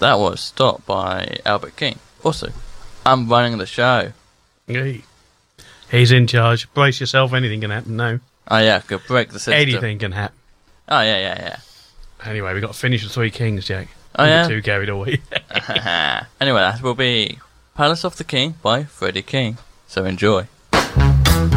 That was stopped by Albert King. Also, I'm running the show. Hey. He's in charge. Brace yourself, anything can happen now. Oh yeah, could break the system. Anything can happen. Oh yeah. Anyway, we got to finish the Three Kings, Jack. Oh yeah? Too carried away. Anyway, that will be Palace of the King by Freddie King. So enjoy.